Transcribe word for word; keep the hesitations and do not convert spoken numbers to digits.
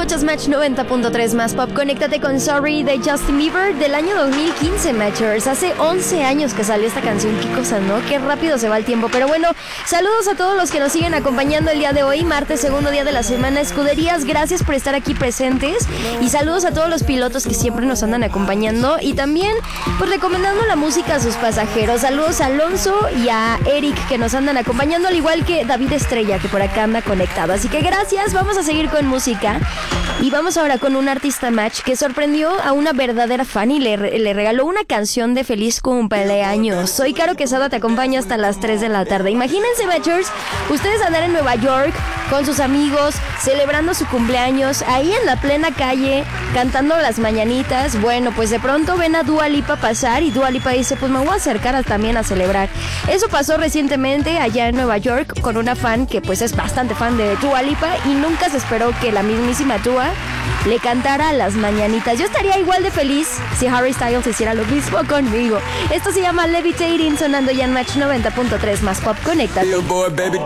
Escuchas Match noventa punto tres más pop. Conéctate con Sorry de Justin Bieber del año dos mil quince, Matchers. Hace once años que salió esta canción. Qué cosa, ¿no? Qué rápido se va el tiempo. Pero bueno, saludos a todos los que nos siguen acompañando el día de hoy, martes, segundo día de la semana. Escuderías, gracias por estar aquí presentes. Y saludos a todos los pilotos que siempre nos andan acompañando. Y también, pues, recomendando la música a sus pasajeros. Saludos a Alonso y a Eric que nos andan acompañando, al igual que David Estrella, que por acá anda conectado. Así que gracias, vamos a seguir con música. Y vamos ahora con un artista Match que sorprendió a una verdadera fan y le, le regaló una canción de feliz cumpleaños. Soy Caro Quesada, te acompaño hasta las tres de la tarde. Imagínense, Matchers, ustedes andar en Nueva York con sus amigos, celebrando su cumpleaños, ahí en la plena calle, cantando las mañanitas. Bueno, pues de pronto ven a Dua Lipa pasar y Dua Lipa dice, pues me voy a acercar a, también a celebrar. Eso pasó recientemente allá en Nueva York con una fan que pues es bastante fan de Dua Lipa y nunca se esperó que la mismísima Dua le cantara las mañanitas. Yo estaría igual de feliz si Harry Styles hiciera lo mismo conmigo. Esto se llama Levitating, sonando ya en Match noventa punto tres más pop. Conéctate.